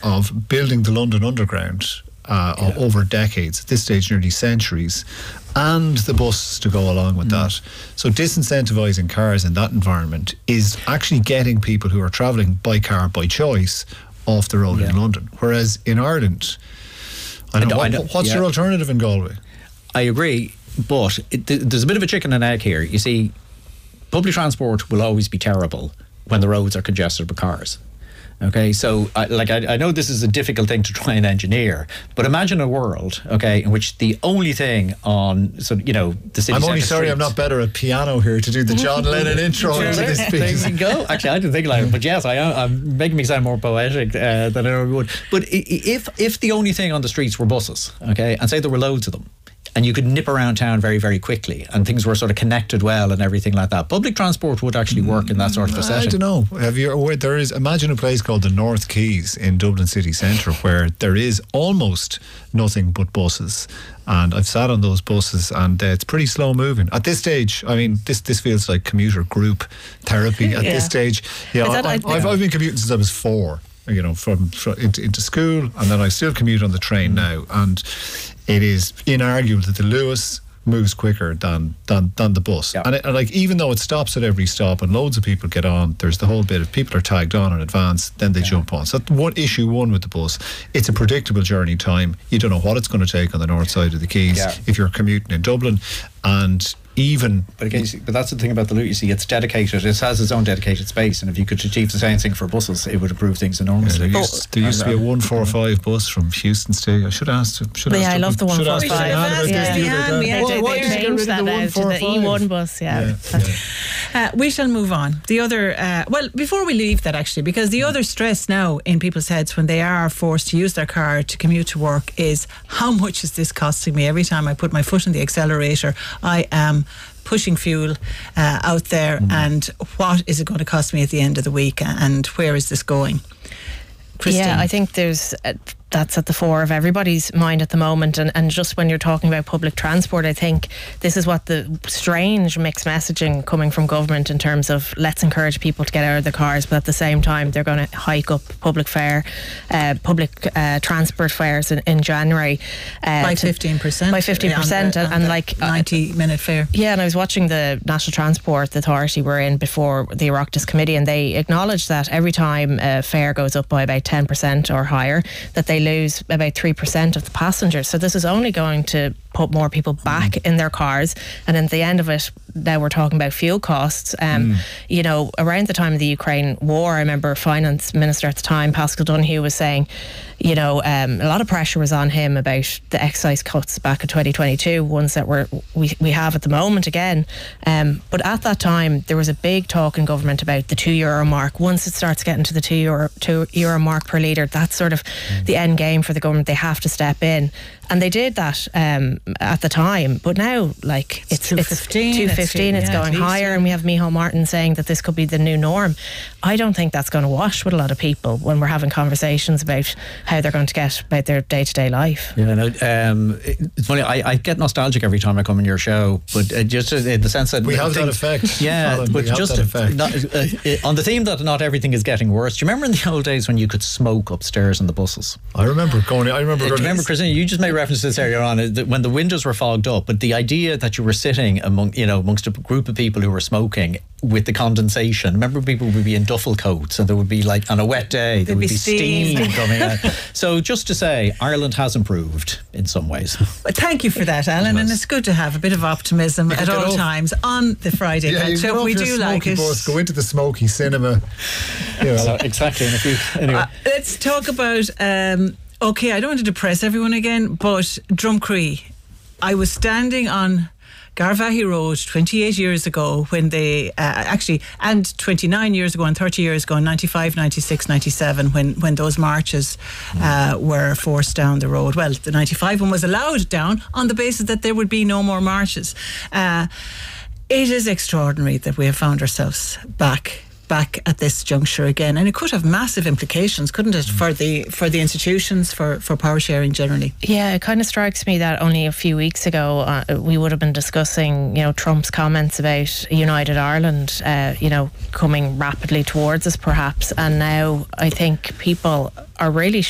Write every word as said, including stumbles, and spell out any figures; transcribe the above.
of building the London Underground uh, yeah. over decades, at this stage nearly centuries, and the bus to go along with mm. that. So disincentivising cars in that environment is actually getting people who are travelling by car by choice off the road yeah. in London. Whereas in Ireland, I don't know, what, I know what's yeah. your alternative in Galway? I agree, but it, there's a bit of a chicken and egg here. You see, public transport will always be terrible when the roads are congested with cars. Okay, so I, like I, I know this is a difficult thing to try and engineer, but imagine a world, okay, in which the only thing on, so you know, the city. I'm only sorry streets, I'm not better at piano here to do the John Lennon intro into this piece. There you go. Actually, I didn't think like it, but yes, I am. I'm making me sound more poetic uh, than I normally would. But if if the only thing on the streets were buses, okay, and say there were loads of them, and you could nip around town very, very quickly, and things were sort of connected well and everything like that, public transport would actually work in that sort of a setting. I don't know. Have you? There is. Imagine a place called the North Quays in Dublin city centre where there is almost nothing but buses, and I've sat on those buses, and uh, it's pretty slow moving at this stage. I mean, this this feels like commuter group therapy at yeah. this stage. Yeah, I, I've, I've, I've been commuting since I was four. You know, from, from into, into school, and then I still commute on the train mm. now, and it is inarguable that the Lewis moves quicker than than, than the bus. Yeah. And, it, and like even though it stops at every stop and loads of people get on, there's the whole bit of people are tagged on in advance, then they yeah. jump on. So one issue one with the bus, it's a predictable journey time. You don't know what it's going to take on the north side of the Quays yeah. if you're commuting in Dublin, and even but again, but that's the thing about the Luton. You see, it's dedicated. It has its own dedicated space, and if you could achieve the same thing for buses, it would improve things enormously. Yeah, there used, there used to be a one four five bus from Houston State. I should have asked. Should yeah, asked I love the one four five. Yeah, yeah, yeah. They, they changed that out to the E one bus. Yeah. yeah, yeah. Uh, we shall move on. The other, uh, well, before we leave that actually, because the other stress now in people's heads when they are forced to use their car to commute to work is, how much is this costing me? Every time I put my foot on the accelerator, I am pushing fuel uh, out there, mm. and what is it going to cost me at the end of the week, and where is this going? Christine? Yeah, I think there's uh, that's at the fore of everybody's mind at the moment, and, and just when you're talking about public transport, I think this is what the strange mixed messaging coming from government in terms of let's encourage people to get out of their cars, but at the same time they're going to hike up public fare, uh, public uh, transport fares in, in January uh, by fifteen percent. By fifteen percent, and, and like ninety minute fare. Yeah, and I was watching the National Transport Authority were in before the Oireachtas committee, and they acknowledged that every time a fare goes up by about ten percent or higher, that they lose about three percent of the passengers. So this is only going to put more people back mm. in their cars, and at the end of it, now we're talking about fuel costs. Um, mm. You know, around the time of the Ukraine war, I remember Finance Minister at the time, Pascal Donoghue, was saying, you know, um, a lot of pressure was on him about the excise cuts back in twenty twenty-two, ones that we're, we we have at the moment again. Um, but at that time, there was a big talk in government about the two euro mark. Once it starts getting to the two euro, two euro mark per litre, that's sort of mm. the end game for the government. They have to step in. And they did that um, at the time, but now, like, it's two fifteen, it's, two fifteen, it's, it's yeah, going higher, yeah. and we have Micheál Martin saying that this could be the new norm. I don't think that's going to wash with a lot of people when we're having conversations about how they're going to get about their day-to-day life. Yeah, no, um, it's funny, I, I get nostalgic every time I come on your show, but uh, just in the sense that... We have that effect. Yeah, Alan, but just not, uh, on the theme that not everything is getting worse. Do you remember in the old days when you could smoke upstairs in the buses? I remember going... I remember... Uh, do you remember, Christine, you just made reference to this earlier on, that when the windows were fogged up, but the idea that you were sitting among, you know, amongst a group of people who were smoking with the condensation. Remember, people would be in duffel coats, and there would be, like, on a wet day, there would be, be steam, steam coming out. So just to say, Ireland has improved in some ways. Well, thank you for that, Alan, and it's good to have a bit of optimism at all times on the Friday yeah, catch up. We do like it. Bus, go into the smoky cinema. You know. So, exactly. In a few, anyway. Uh, let's talk about... Um, okay, I don't want to depress everyone again, but Drumcree. I was standing on Garvaghey Road twenty-eight years ago when they uh, actually, and twenty-nine years ago and thirty years ago, in ninety-five, ninety-six, ninety-seven, when, when those marches uh, were forced down the road. Well, the ninety-five one was allowed down on the basis that there would be no more marches. Uh, it is extraordinary that we have found ourselves back back at this juncture again, and it could have massive implications, couldn't it, for the for the institutions, for, for power sharing generally. Yeah, it kind of strikes me that only a few weeks ago uh, we would have been discussing, you know, Trump's comments about United Ireland, uh, you know, coming rapidly towards us perhaps, and now I think people are really